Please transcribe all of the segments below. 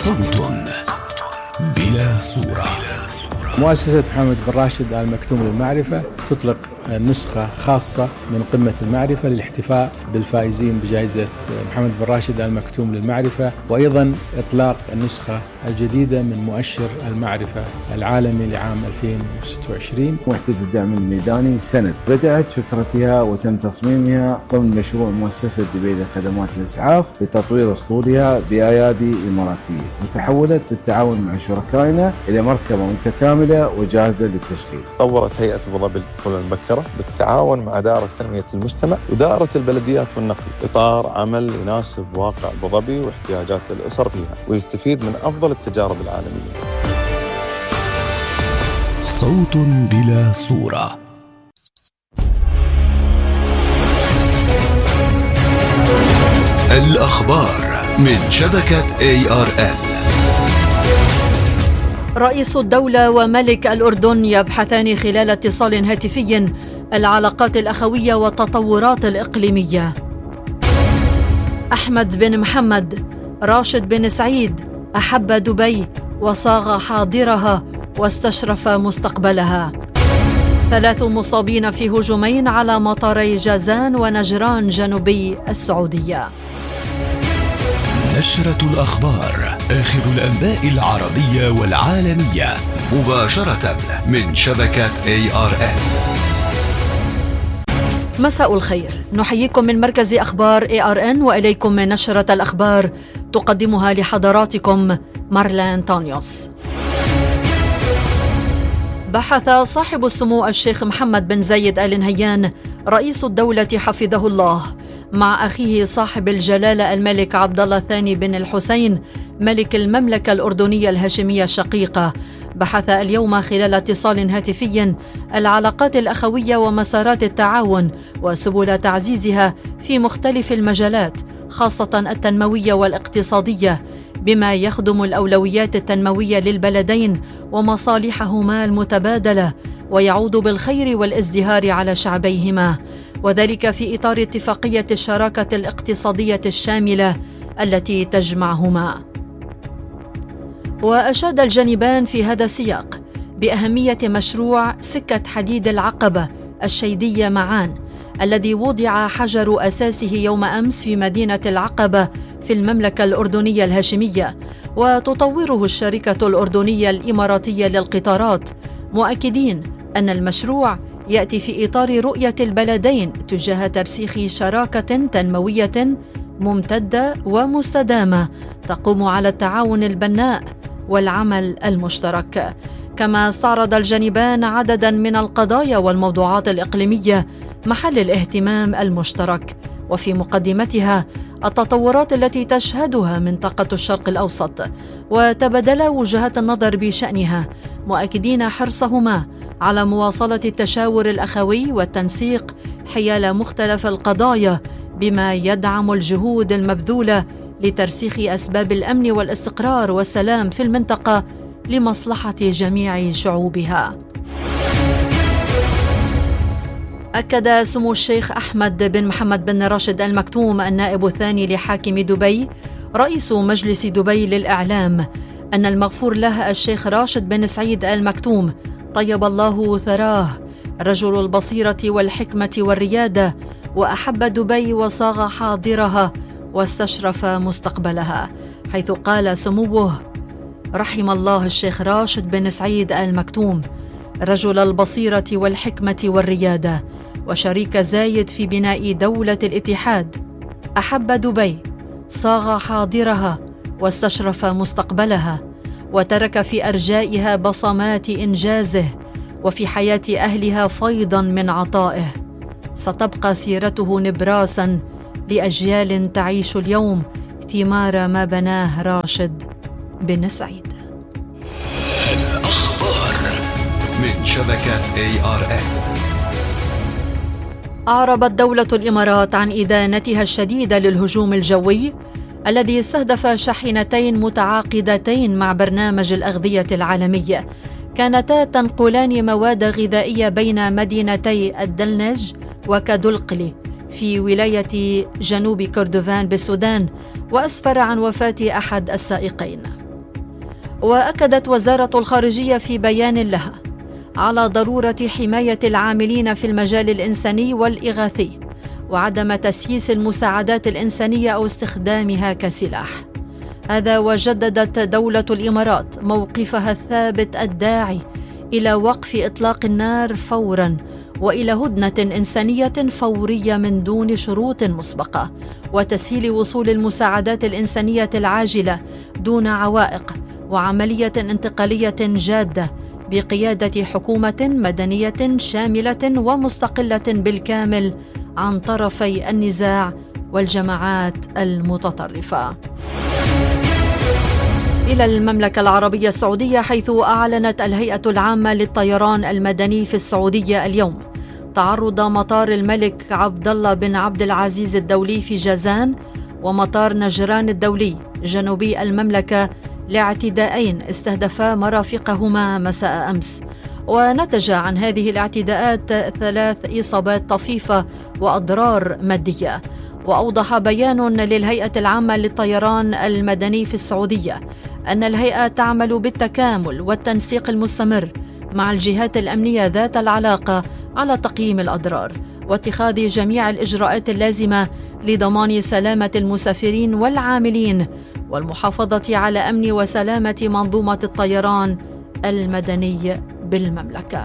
صوت بلا صورة. مؤسسة محمد بن راشد آل مكتوم للمعرفة تطلق نسخة خاصة من قمة المعرفة للاحتفاء بالفائزين بجائزة محمد بن راشد آل مكتوم للمعرفة، وأيضا إطلاق النسخة الجديدة من مؤشر المعرفة العالمي لعام 2026. وحدة الدعم الميداني سند بدأت فكرتها وتم تصميمها ضمن مشروع مؤسسة دبي لخدمات الإسعاف لتطوير أسطولها بأيادي إماراتية، وتحولت بالتعاون مع شركائنا إلى مركبة متكاملة وجاهزة للتشغيل. طورت هيئة أبو ظبي للطفولة المبكرة بالتعاون مع دائرة تنمية المجتمع ودائرة البلديات والنقل إطار عمل يناسب واقع أبو ظبي واحتياجات الأسر فيها ويستفيد من أفضل التجارب العالمية. صوت بلا صورة. الأخبار من شبكة ARN. رئيس الدولة وملك الأردن يبحثان خلال اتصال هاتفي العلاقات الأخوية والتطورات الإقليمية. أحمد بن محمد راشد بن سعيد أحب دبي وصاغ حاضرها واستشرف مستقبلها. 3 مصابين في هجومين على مطاري جازان ونجران جنوبي السعودية. نشرة الأخبار، آخر الأنباء العربية والعالمية مباشرة من شبكة ARN. مساء الخير، نحييكم من مركز أخبار ARN وإليكم من نشرة الأخبار تقدمها لحضراتكم مارلا أنطونيوس. بحث صاحب السمو الشيخ محمد بن زايد آل نهيان رئيس الدولة حفظه الله مع أخيه صاحب الجلالة الملك عبد الله الثاني بن الحسين ملك المملكة الأردنية الهاشمية الشقيقة. بحث اليوم خلال اتصال هاتفي العلاقات الأخوية ومسارات التعاون وسبل تعزيزها في مختلف المجالات خاصة التنموية والاقتصادية، بما يخدم الأولويات التنموية للبلدين ومصالحهما المتبادلة ويعود بالخير والازدهار على شعبيهما، وذلك في إطار اتفاقية الشراكة الاقتصادية الشاملة التي تجمعهما. وأشاد الجانبان في هذا السياق بأهمية مشروع سكة حديد العقبة الشيدية معان الذي وضع حجر أساسه يوم أمس في مدينة العقبة في المملكة الأردنية الهاشمية، وتطوره الشركة الأردنية الإماراتية للقطارات، مؤكدين أن المشروع يأتي في إطار رؤية البلدين تجاه ترسيخ شراكة تنموية ممتدة ومستدامة تقوم على التعاون البناء والعمل المشترك. كما استعرض الجانبان عددا من القضايا والموضوعات الإقليمية محل الاهتمام المشترك، وفي مقدمتها التطورات التي تشهدها منطقة الشرق الأوسط، وتبادلا وجهات النظر بشأنها، مؤكدين حرصهما على مواصلة التشاور الأخوي والتنسيق حيال مختلف القضايا، بما يدعم الجهود المبذولة لترسيخ أسباب الأمن والاستقرار والسلام في المنطقة لمصلحة جميع شعوبها. أكد سمو الشيخ أحمد بن محمد بن راشد آل مكتوم النائب الثاني لحاكم دبي رئيس مجلس دبي للإعلام أن المغفور له الشيخ راشد بن سعيد آل مكتوم طيب الله ثراه رجل البصيرة والحكمة والريادة، وأحب دبي وصاغ حاضرها واستشرف مستقبلها، حيث قال سموه: رحم الله الشيخ راشد بن سعيد آل مكتوم رجل البصيرة والحكمة والريادة وشريك زايد في بناء دولة الاتحاد. أحب دبي، صاغ حاضرها واستشرف مستقبلها، وترك في أرجائها بصمات إنجازه وفي حياة أهلها فيضاً من عطائه. ستبقى سيرته نبراساً لأجيال تعيش اليوم ثمار ما بناه راشد بن سعيد. الأخبار من شبكة ARN. أعربت دولة الإمارات عن إدانتها الشديدة للهجوم الجوي الذي استهدف شاحنتين متعاقدتين مع برنامج الأغذية العالمي كانتا تنقلان مواد غذائية بين مدينتي الدلنج وكادولقلي في ولاية جنوب كردفان بالسودان، وأسفر عن وفاة أحد السائقين. وأكدت وزارة الخارجية في بيان لها على ضرورة حماية العاملين في المجال الإنساني والإغاثي وعدم تسييس المساعدات الإنسانية أو استخدامها كسلاح. هذا وجددت دولة الإمارات موقفها الثابت الداعي إلى وقف إطلاق النار فوراً وإلى هدنة إنسانية فورية من دون شروط مسبقة وتسهيل وصول المساعدات الإنسانية العاجلة دون عوائق وعملية انتقالية جادة بقيادة حكومة مدنية شاملة ومستقلة بالكامل عن طرفي النزاع والجماعات المتطرفة. إلى المملكة العربية السعودية، حيث أعلنت الهيئة العامة للطيران المدني في السعودية اليوم تعرض مطار الملك عبد الله بن عبد العزيز الدولي في جازان ومطار نجران الدولي جنوبي المملكة لاعتداءين استهدفا مرافقهما مساء أمس. ونتج عن هذه الاعتداءات 3 إصابات طفيفة وأضرار مادية. وأوضح بيان للهيئة العامة للطيران المدني في السعودية أن الهيئة تعمل بالتكامل والتنسيق المستمر مع الجهات الأمنية ذات العلاقة على تقييم الأضرار واتخاذ جميع الإجراءات اللازمة لضمان سلامة المسافرين والعاملين والمحافظة على أمن وسلامة منظومة الطيران المدني بالمملكة.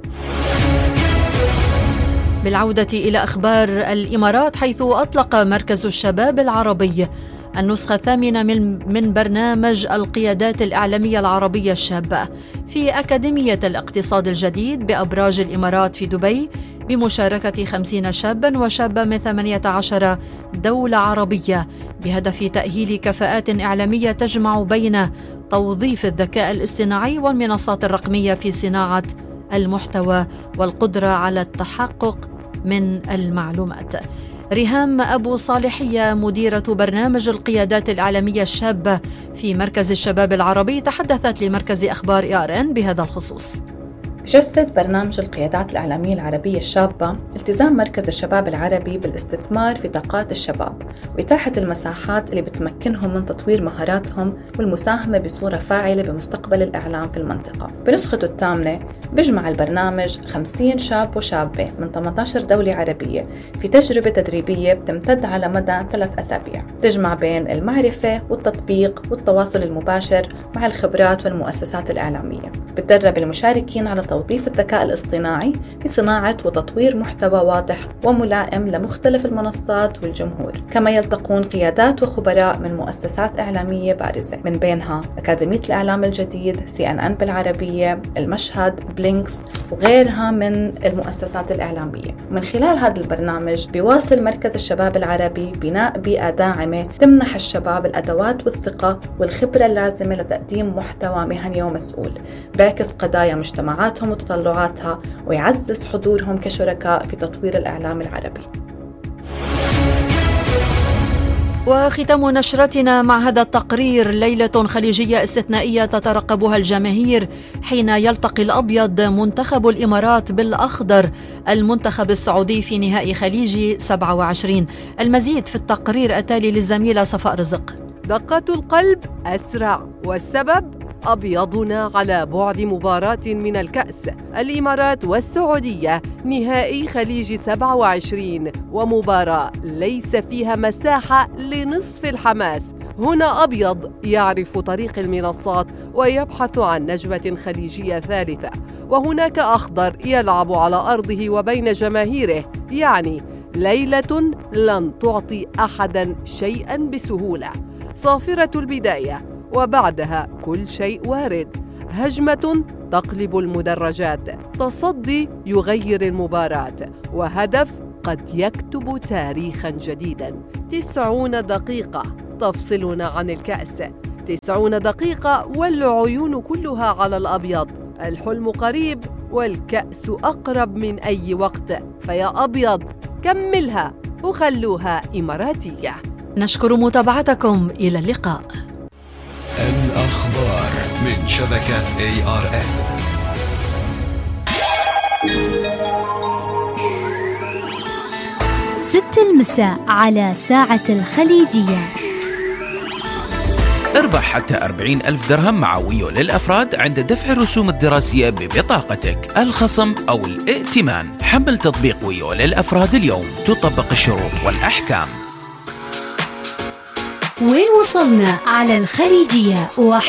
بالعودة إلى أخبار الإمارات، حيث أطلق مركز الشباب العربي النسخة 8 من برنامج القيادات الإعلامية العربية الشابة في أكاديمية الاقتصاد الجديد بأبراج الإمارات في دبي بمشاركة 50 شابا وشابة من 18 دولة عربية بهدف تأهيل كفاءات إعلامية تجمع بين توظيف الذكاء الاصطناعي والمنصات الرقمية في صناعة المحتوى والقدرة على التحقق من المعلومات. ريهام أبو صالحية مديرة برنامج القيادات الإعلامية الشابة في مركز الشباب العربي تحدثت لمركز أخبار ARN بهذا الخصوص. يجسد برنامج القيادات الإعلامية العربية الشابة التزام مركز الشباب العربي بالاستثمار في طاقات الشباب وإتاحة المساحات اللي بتمكنهم من تطوير مهاراتهم والمساهمة بصورة فاعلة بمستقبل الإعلام في المنطقة. بنسخته الثامنة بيجمع البرنامج 50 شاب وشابة من 18 دولة عربية في تجربة تدريبية بتمتد على مدى 3 أسابيع تجمع بين المعرفة والتطبيق والتواصل المباشر مع الخبرات والمؤسسات الإعلامية. بتدرب المشاركين على توظيف الذكاء الاصطناعي في صناعة وتطوير محتوى واضح وملائم لمختلف المنصات والجمهور. كما يلتقون قيادات وخبراء من مؤسسات إعلامية بارزة من بينها أكاديمية الإعلام الجديد، CNN بالعربية، المشهد، بلينكس وغيرها من المؤسسات الإعلامية. من خلال هذا البرنامج بيواصل مركز الشباب العربي بناء بيئة داعمة تمنح الشباب الأدوات والثقة والخبرة اللازمة لتقديم محتوى مهني ومسؤول بيعكس قضايا مجتمعاتهم وتطلعاتها ويعزز حضورهم كشركاء في تطوير الإعلام العربي. وختام نشرتنا مع هذا التقرير: ليلة خليجية استثنائية تترقبها الجماهير حين يلتقي الأبيض منتخب الإمارات بالأخضر المنتخب السعودي في نهائي خليجي 27. المزيد في التقرير التالي للزميلة صفاء رزق. دقات القلب أسرع، والسبب أبيضنا على بعد مباراة من الكأس. الإمارات والسعودية نهائي خليج 27، ومباراة ليس فيها مساحة لنصف الحماس. هنا أبيض يعرف طريق المنصات ويبحث عن نجمة خليجية ثالثة، وهناك أخضر يلعب على أرضه وبين جماهيره. يعني ليلة لن تعطي أحدا شيئا بسهولة. صافرة البداية وبعدها كل شيء وارد. هجمة تقلب المدرجات، تصدي يغير المباراة، وهدف قد يكتب تاريخاً جديداً. 90 دقيقة تفصلنا عن الكأس، 90 دقيقة والعيون كلها على الأبيض. الحلم قريب والكأس أقرب من أي وقت، فيا أبيض كملها وخلوها إماراتية. نشكر متابعتكم، إلى اللقاء. الأخبار من شبكة ARN. 6 المساء على ساعة الخليجية. اربح حتى 40,000 درهم مع ويو للأفراد عند دفع الرسوم الدراسية ببطاقتك، الخصم أو الائتمان. حمل تطبيق ويو للأفراد اليوم، تطبق الشروط والأحكام. وين وصلنا على الخليجية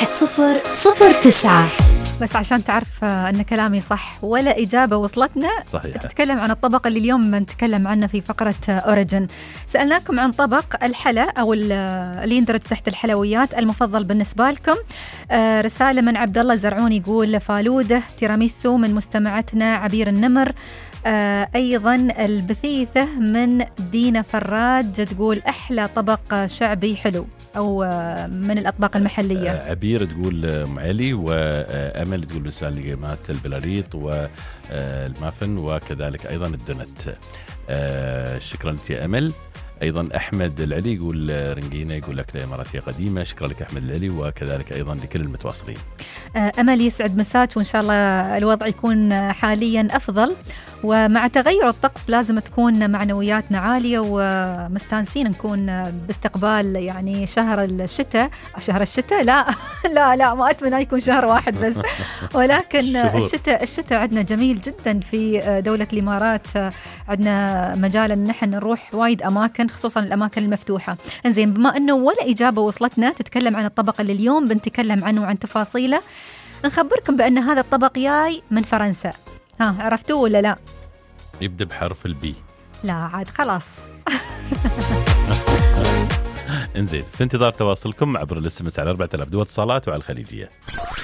1009. بس عشان تعرف أن كلامي صح، ولا إجابة وصلتنا. صحيح. تتكلم عن الطبق اللي اليوم نتكلم عنه في فقرة أوريجن. سألناكم عن طبق الحلا أو اللي يندرج تحت الحلويات المفضل بالنسبة لكم. رسالة من عبد الله الزرعوني يقول فالودة. تيراميسو من مستمعتنا عبير النمر. أيضا البثيثة من دينا فراج تقول أحلى طبق شعبي حلو أو من الأطباق المحلية. عبير تقول معلي، وأمل تقول بالسالقيمات البلاريط والمافن، وكذلك أيضا الدونت. شكرا لك يا أمل. أيضا أحمد العلي يقول رنجينا، يقول أكلة إماراتية قديمة. شكرا لك أحمد العلي، وكذلك أيضا لكل المتواصلين. أمل يسعد مساك، وإن شاء الله الوضع يكون حاليا أفضل، ومع تغير الطقس لازم تكون معنوياتنا عالية ومستانسين نكون باستقبال يعني شهر الشتاء. لا ما أتمنى يكون شهر واحد بس، ولكن الشتاء عندنا جميل جدا في دولة الإمارات. عندنا مجال أن نحن نروح وايد أماكن، خصوصا الأماكن المفتوحة. إنزين، بما أنه ولا إجابة وصلتنا تتكلم عن الطبق اللي اليوم بنتكلم عنه وعن تفاصيله، نخبركم بأن هذا الطبق جاي من فرنسا. عرفتوه ولا لا؟ يبدأ بحرف البي. لا عاد خلاص. انزين، في انتظار تواصلكم عبر الاس ام اس على 4000 دول اتصالات وعلى الخليجية.